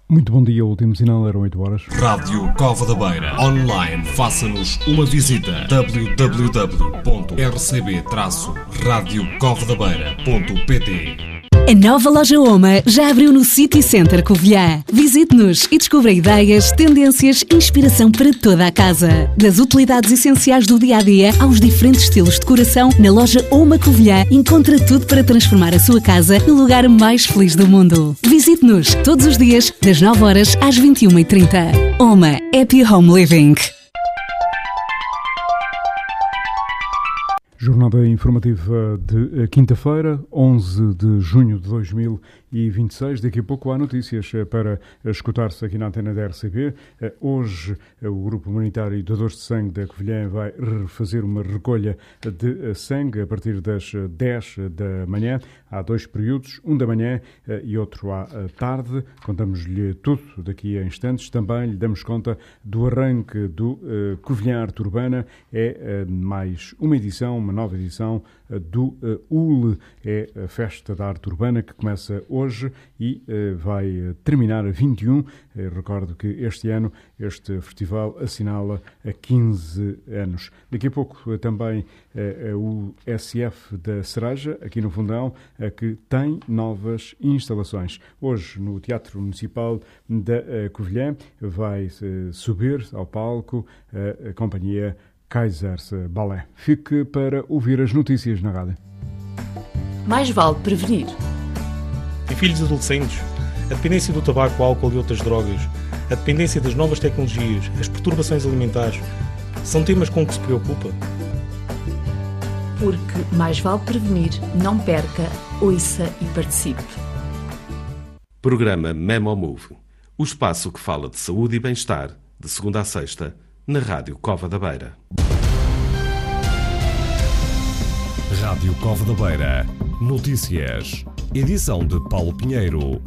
Muito bom dia, o último sinal eram 8 horas. Rádio Cova da Beira. Online, faça-nos uma visita. www.rcb-radiocovadabeira.pt. A nova loja Oma já abriu no City Center Covilhã. Visite-nos e descubra ideias, tendências, inspiração para toda a casa. Das utilidades essenciais do dia-a-dia aos diferentes estilos de decoração, na loja Oma Covilhã encontra tudo para transformar a sua casa no lugar mais feliz do mundo. Visite-nos todos os dias, das 9 horas às 21h30. Oma Happy Home Living. Jornada informativa de quinta-feira, 11 de junho de 2026. Daqui a pouco há notícias para escutar-se aqui na antena da RCB. Hoje, o Grupo Humanitário Dadores de Sangue da Covilhã vai fazer uma recolha de sangue a partir das 10 da manhã. Há 2 períodos, um da manhã e outro à tarde. Contamos-lhe tudo daqui a instantes. Também lhe damos conta do arranque do Covilhã Arte Urbana. É mais uma nova edição do UL, é a Festa da Arte Urbana, que começa hoje e vai terminar a 21. Recordo que este ano este festival assinala 15 anos. Daqui a pouco também o SF da Cereja, aqui no Fundão, que tem novas instalações. Hoje, no Teatro Municipal da Covilhã, vai subir ao palco a companhia Kaisers Ballet. Fique para ouvir as notícias na rádio. Mais vale prevenir. Em filhos adolescentes, a dependência do tabaco, álcool e outras drogas, a dependência das novas tecnologias, as perturbações alimentares, são temas com que se preocupa? Porque mais vale prevenir, não perca, ouça e participe. Programa Memo Move, o espaço que fala de saúde e bem-estar, de segunda a sexta, na Rádio Cova da Beira. Rádio Cova da Beira. Notícias. Edição de Paulo Pinheiro.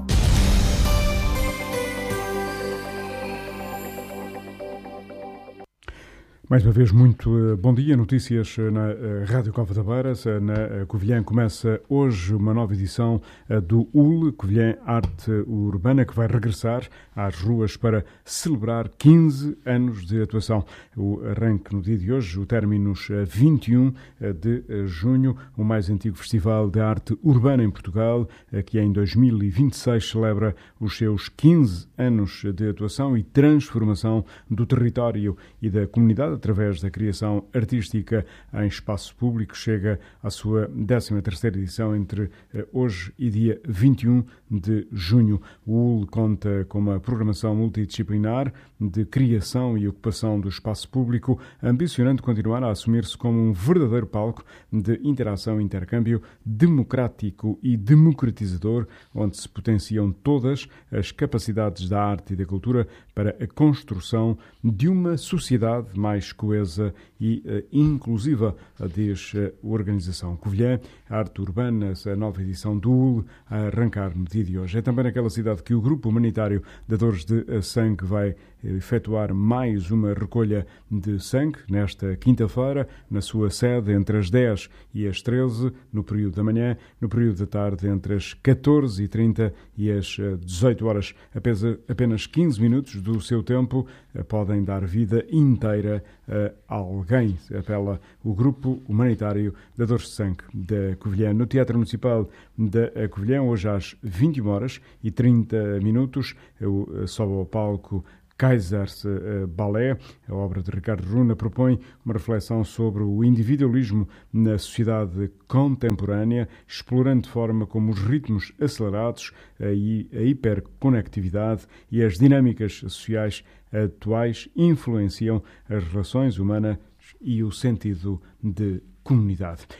Mais uma vez, muito bom dia. Notícias na Rádio Cova da Beira. Na Covilhã começa hoje uma nova edição do UL, Covilhã Arte Urbana, que vai regressar às ruas para celebrar 15 anos de atuação. O arranque no dia de hoje, o términos 21 de junho, o mais antigo festival de arte urbana em Portugal, que em 2026 celebra os seus 15 anos de atuação e transformação do território e da comunidade através da criação artística em espaço público. Chega à sua 13ª edição entre hoje e dia 21 de junho. O UL conta com uma programação multidisciplinar de criação e ocupação do espaço público, ambicionando continuar a assumir-se como um verdadeiro palco de interação e intercâmbio democrático e democratizador, onde se potenciam todas as capacidades da arte e da cultura para a construção de uma sociedade mais coesa e inclusiva, diz a organização Covilhã Arte Urbana, a nova edição do UL, a arrancar no dia de hoje. É também naquela cidade que o Grupo Humanitário Dadores de Sangue vai efetuar mais uma recolha de sangue nesta quinta-feira, na sua sede entre as 10 e as 13, no período da manhã, no período da tarde entre as 14h30 e as 18 horas. Apenas 15 minutos do seu tempo podem dar vida inteira a alguém, apela o Grupo Humanitário Dadores de Sangue da Covilhã. No Teatro Municipal da Covilhã, hoje às 21h30, sobe ao palco Kaisers Ballet. A obra de Ricardo Runa propõe uma reflexão sobre o individualismo na sociedade contemporânea, explorando de forma como os ritmos acelerados, a hiperconectividade e as dinâmicas sociais atuais influenciam as relações humanas e o sentido de comunidade.